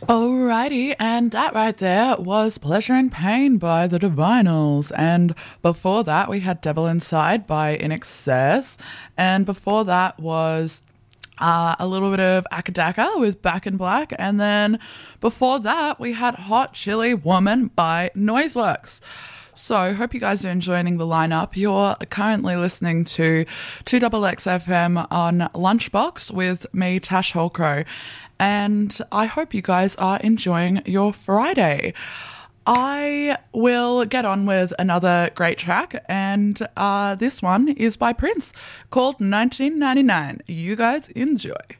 Alrighty, and that right there was Pleasure and Pain by the Divinals. And before that, we had Devil Inside by In Excess. And before that was a little bit of Akadaka with Back in Black. And then before that, we had Hot Chili Woman by Noiseworks. So, hope you guys are enjoying the lineup. You're currently listening to 2XXFM on Lunchbox with me, Tash Holcrow. And I hope you guys are enjoying your Friday. I will get on with another great track, and this one is by Prince called 1999. You guys enjoy.